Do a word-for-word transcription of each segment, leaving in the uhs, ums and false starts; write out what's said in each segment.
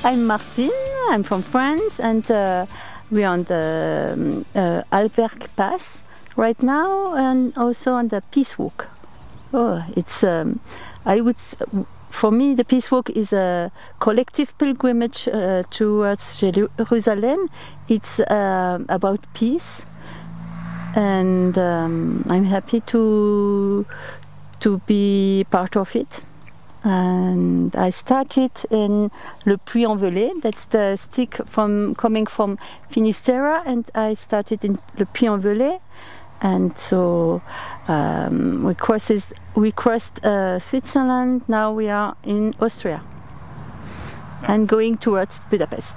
I'm Martine, I'm from France, and uh, we're on the um, uh, Alverc Pass right now, and also on the Peace Walk. Oh, it's, um, I would, for me, the Peace Walk is a collective pilgrimage uh, towards Jerusalem. It's uh, about peace, and um, I'm happy to to be part of it. And I started in Le Puy-en-Velay. That's the stick from coming from Finisterre, and I started in Le Puy-en-Velay. And so um, we crosses, we crossed uh, Switzerland. Now we are in Austria, nice. And going towards Budapest.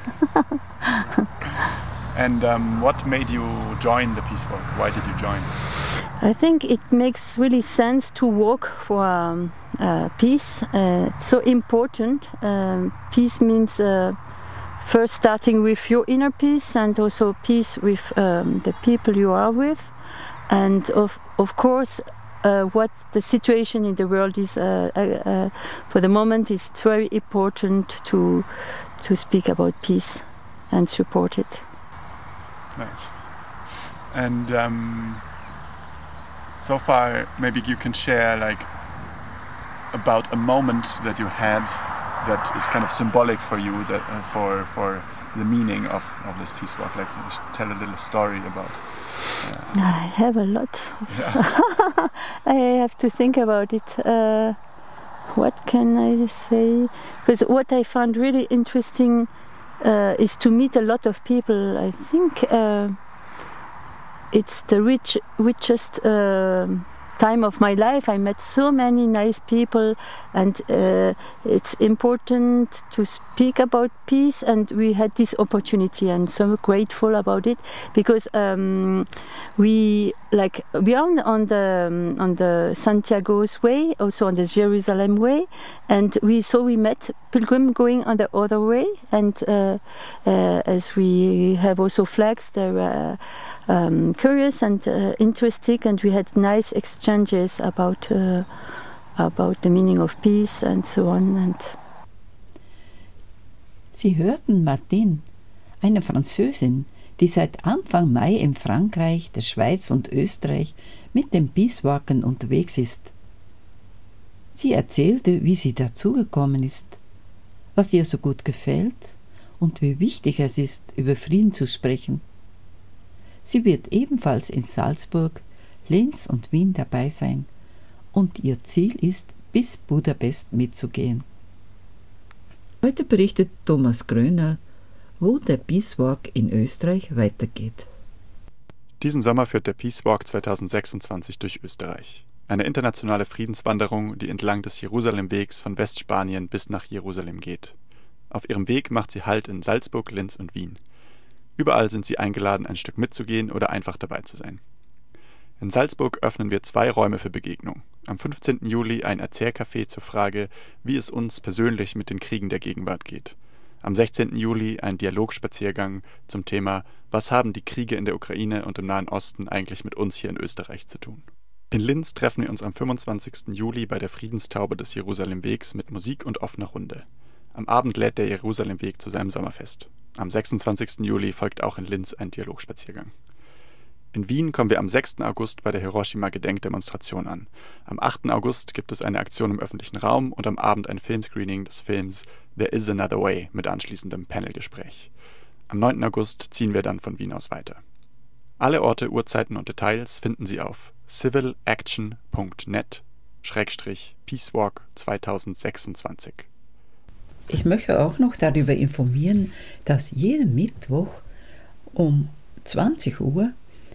And um, what made you join the Peace Walk? Why did you join? I think it makes really sense to walk for um, uh, peace. Uh, it's so important. Um, peace means uh, first starting with your inner peace, and also peace with um, the people you are with. And of of course, uh, what the situation in the world is uh, uh, uh, for the moment, is very important to to speak about peace and support it. Nice. And um, so far, maybe you can share like about a moment that you had that is kind of symbolic for you, that uh, for for the meaning of, of this peace walk. Like, just tell a little story about. Uh, I have a lot. Of yeah. I have to think about it. Uh, what can I say? Because what I found really interesting uh, is to meet a lot of people. I think uh, it's the rich, richest uh, time of my life. I met so many nice people, and uh, it's important to speak about peace, and we had this opportunity, and so I'm grateful about it, because um, we like we are on, on the um, on the Santiago's way, also on the Jerusalem way, and we so we met pilgrim going on the other way, and uh, uh, as we have also flags, they were um, curious and uh, interesting, and we had nice exchanges about uh, about the meaning of peace and so on. And Sie hörten Martine, eine Französin, die seit Anfang Mai in Frankreich, der Schweiz und Österreich mit den Peacewalkern unterwegs ist. Sie erzählte, wie sie dazugekommen ist, was ihr so gut gefällt und wie wichtig es ist, über Frieden zu sprechen. Sie wird ebenfalls in Salzburg, Linz und Wien dabei sein, und ihr Ziel ist, bis Budapest mitzugehen. Heute berichtet Thomas Gröner, wo der Peace Walk in Österreich weitergeht. Diesen Sommer führt der Peace Walk zweitausendsechsundzwanzig durch Österreich. Eine internationale Friedenswanderung, die entlang des Jerusalemwegs von Westspanien bis nach Jerusalem geht. Auf ihrem Weg macht sie Halt in Salzburg, Linz und Wien. Überall sind sie eingeladen, ein Stück mitzugehen oder einfach dabei zu sein. In Salzburg öffnen wir zwei Räume für Begegnung. Am fünfzehnten Juli ein Erzählcafé zur Frage, wie es uns persönlich mit den Kriegen der Gegenwart geht. Am sechzehnten Juli ein Dialogspaziergang zum Thema, was haben die Kriege in der Ukraine und im Nahen Osten eigentlich mit uns hier in Österreich zu tun. In Linz treffen wir uns am fünfundzwanzigsten Juli bei der Friedenstaube des Jerusalemwegs mit Musik und offener Runde. Am Abend lädt der Jerusalemweg zu seinem Sommerfest. Am sechsundzwanzigsten Juli folgt auch in Linz ein Dialogspaziergang. In Wien kommen wir am sechsten August bei der Hiroshima-Gedenkdemonstration an. Am achten August gibt es eine Aktion im öffentlichen Raum und am Abend ein Filmscreening des Films There is Another Way mit anschließendem Panelgespräch. Am neunten August ziehen wir dann von Wien aus weiter. Alle Orte, Uhrzeiten und Details finden Sie auf civilaction punkt net Schrägstrich Peacewalk zweitausendsechsundzwanzig. Ich möchte auch noch darüber informieren, dass jeden Mittwoch um zwanzig Uhr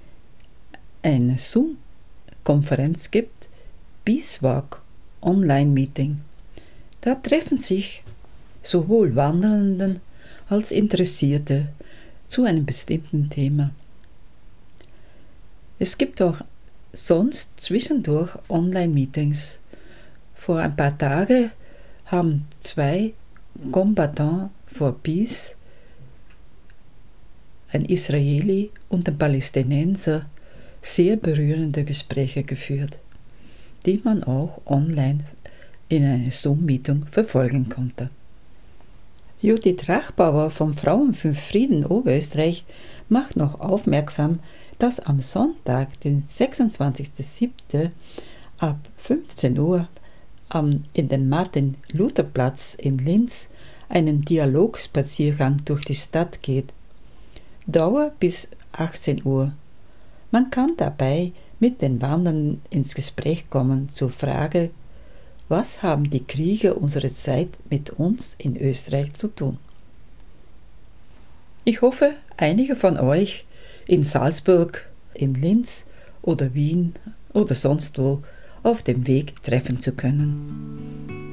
eine Zoom-Konferenz gibt, Peacewalk Online-Meeting. Da treffen sich sowohl Wandernden als Interessierte zu einem bestimmten Thema. Es gibt auch sonst zwischendurch Online-Meetings. Vor ein paar Tagen haben zwei Combatants for Peace, ein Israeli und ein Palästinenser, sehr berührende Gespräche geführt, die man auch online in einer Zoom-Meeting verfolgen konnte. Judith Rachbauer vom Frauen für Frieden Oberösterreich macht noch aufmerksam, dass am Sonntag, den sechsundzwanzigsten siebten ab fünfzehn Uhr am, in den Martin-Luther-Platz in Linz einen Dialogspaziergang durch die Stadt geht. Dauer bis achtzehn Uhr. Man kann dabei mit den Wandernden ins Gespräch kommen zur Frage, was haben die Kriege unserer Zeit mit uns in Österreich zu tun? Ich hoffe, einige von euch in Salzburg, in Linz oder Wien oder sonst wo auf dem Weg treffen zu können.